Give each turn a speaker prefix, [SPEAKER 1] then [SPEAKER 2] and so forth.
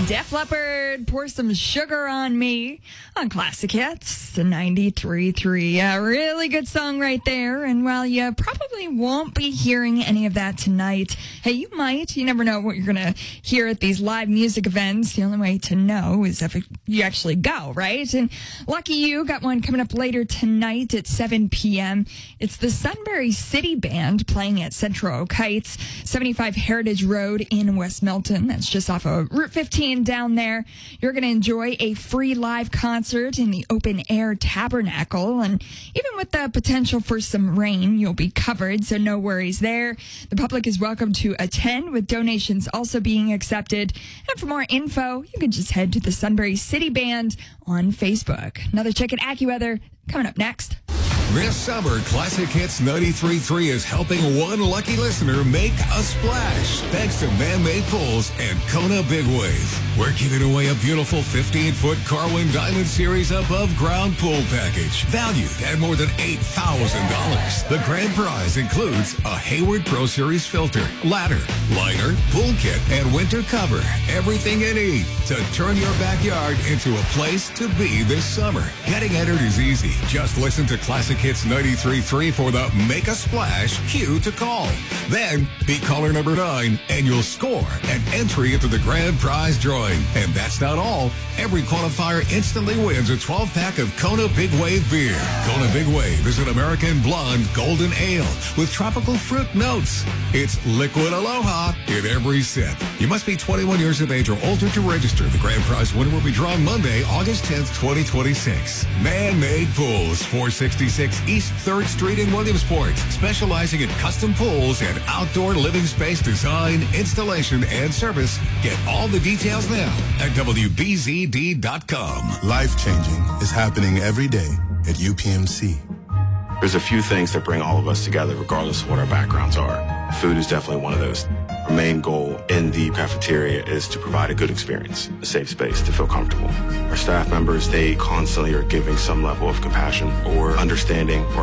[SPEAKER 1] Def Leppard, Pour Some Sugar on Me on Classic Hits, the 93.3. A really good song right there. And while you probably won't be hearing any of that tonight, hey, you might. You never know what you're going to hear at these live music events. The only way to know is if you actually go, right? And lucky you, got one coming up later tonight at 7 p.m. It's the Sunbury City Band playing at Central Oak Heights, 75 Heritage Road in West Milton. That's just off of Route 15 down there. You're going to enjoy a free live concert in the open air tabernacle. And even with the potential for some rain, you'll be covered, so no worries there. The public is welcome to attend, with donations also being accepted. And for more info, you can just head to the Sunbury City Band on Facebook. Another check at AccuWeather coming up next.
[SPEAKER 2] This summer, Classic Hits 93.3 is helping one lucky listener make a splash thanks to Man-Made Pools and Kona Big Wave. We're giving away a beautiful 15-foot Carwin Diamond Series above ground pool package valued at more than $8,000. The grand prize includes a Hayward Pro Series filter, ladder, liner, pool kit, and winter cover. Everything you need to turn your backyard into a place to be this summer. Getting entered is easy. Just listen to Classic Hits 93.3 for the Make a Splash cue to call. Then be caller number 9 and you'll score an entry into the grand prize drawing. And that's not all. Every qualifier instantly wins a 12-pack of Kona Big Wave beer. Kona Big Wave is an American blonde golden ale with tropical fruit notes. It's liquid aloha in every sip. You must be 21 years of age or older to register. The grand prize winner will be drawn Monday, August 10th, 2026. Man-Made Pools, 466 East 3rd Street in Williamsport, specializing in custom pools and outdoor living space design, installation, and service. Get all the details now at WBZD.com.
[SPEAKER 3] Life-changing is happening every day at UPMC.
[SPEAKER 4] There's a few things that bring all of us together regardless of what our backgrounds are. Food is definitely one of those. Our main goal in the cafeteria is to provide a good experience, a safe space to feel comfortable. Our staff members, they constantly are giving some level of compassion or understanding or